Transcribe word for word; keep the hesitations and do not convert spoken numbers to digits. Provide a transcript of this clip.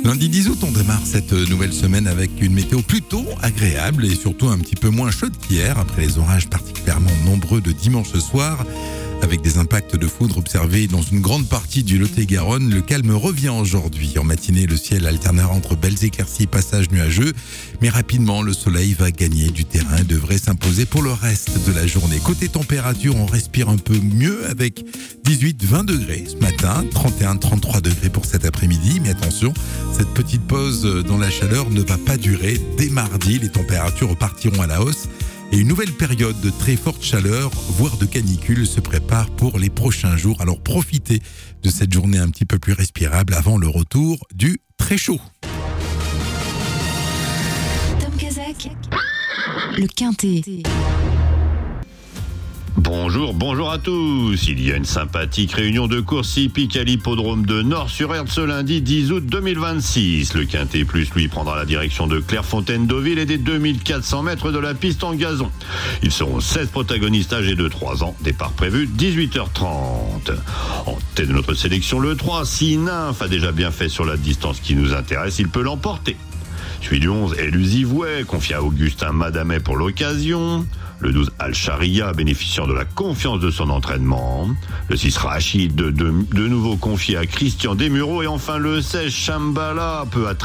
Lundi dix août, on démarre cette nouvelle semaine avec une météo plutôt agréable et surtout un petit peu moins chaude qu'hier, après les orages particulièrement nombreux de dimanche soir. Avec des impacts de foudre observés dans une grande partie du Lot-et-Garonne, le calme revient aujourd'hui. En matinée, le ciel alternera entre belles éclaircies et passages nuageux. Mais rapidement, le soleil va gagner du terrain et devrait s'imposer pour le reste de la journée. Côté température, on respire un peu mieux avec dix-huit à vingt degrés ce matin, trente et un à trente-trois degrés pour cet après-midi. Mais attention, cette petite pause dans la chaleur ne va pas durer. Dès mardi, les températures repartiront à la hausse. Et une nouvelle période de très forte chaleur, voire de canicule, se prépare pour les prochains jours. Alors profitez de cette journée un petit peu plus respirable avant le retour du très chaud. Tom Kazak, le Quintet. Bonjour, bonjour à tous. Il y a une sympathique réunion de course hippique à l'hippodrome de Nord-sur-Erdre ce lundi dix août deux mille vingt-six. Le Quintet Plus, lui, prendra la direction de Clairefontaine-Deauville et des deux mille quatre cents mètres de la piste en gazon. Ils seront seize protagonistes âgés de trois ans. Départ prévu dix-huit heures trente. En tête de notre sélection, le trois, Si Nymph a déjà bien fait sur la distance qui nous intéresse, il peut l'emporter. Suivi du onze, Elusivouet, confié à Augustin Madamet pour l'occasion. Le douze, Al-Sharia, bénéficiant de la confiance de son entraînement. Le six, Rachid, de, de, de nouveau confié à Christian Desmureaux. Et enfin le seize, Shambhala, peu à